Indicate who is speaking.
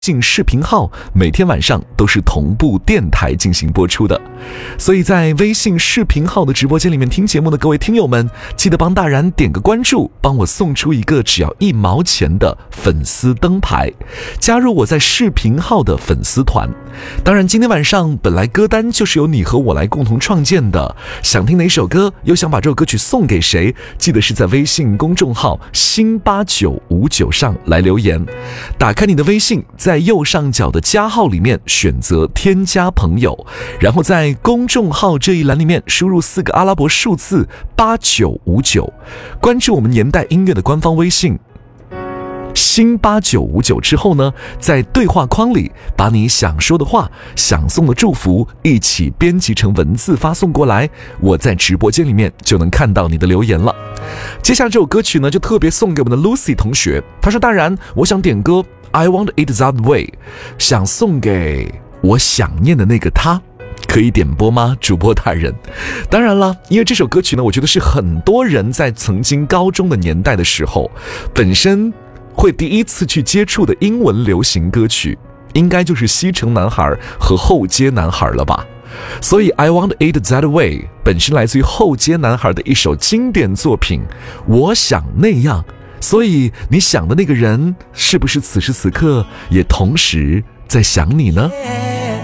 Speaker 1: 信视频号每天晚上都是同步电台进行播出的，所以在微信视频号的直播间里面听节目的各位听友们，记得帮大然点个关注，帮我送出一个只要1毛钱的粉丝灯牌，加入我在视频号的粉丝团。当然今天晚上本来歌单就是由你和我来共同创建的，想听哪首歌，又想把这首歌曲送给谁，记得是在微信公众号新8959上来留言。打开你的微信，在右上角的加号里面选择添加朋友，然后在公众号这一栏里面输入4个阿拉伯数字8959，关注我们年代音乐的官方微信新8959之后呢，在对话框里把你想说的话、想送的祝福一起编辑成文字发送过来，我在直播间里面就能看到你的留言了。接下来这首歌曲呢，就特别送给我们的 Lucy 同学，她说大然，我想点歌 I want it that way， 想送给我想念的那个他，可以点播吗，主播大人？当然了，因为这首歌曲呢，我觉得是很多人在曾经高中的年代的时候本身会第一次去接触的英文流行歌曲，应该就是西城男孩和后街男孩了吧。所以 I want it that way 本身来自于后街男孩的一首经典作品，我想那样。所以你想的那个人，是不是此时此刻也同时在想你呢？